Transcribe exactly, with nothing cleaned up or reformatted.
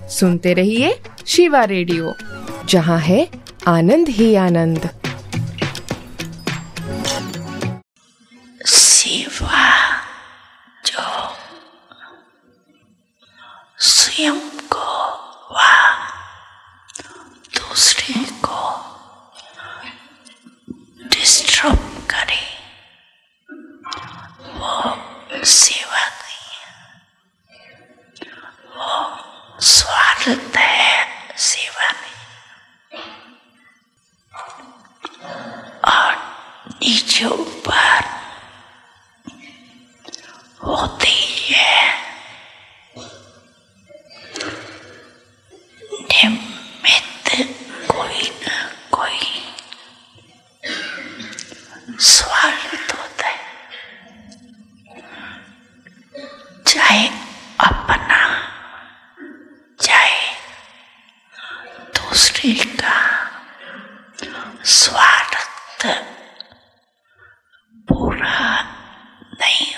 सुनते रहिए शिवा रेडियो, जहाँ है आनंद ही आनंद। शिवा जो स्वयं को व दूसरे को डिस्टर्ब करे वो सेवा नहीं है, वो स्वार्थ है, सेवा नहीं। और नीचे ऊपर होते ही है निमित्त कोई न कोई स्वार्थ होता है, चाहे अपना चाहे दूसरे का स्वार्थ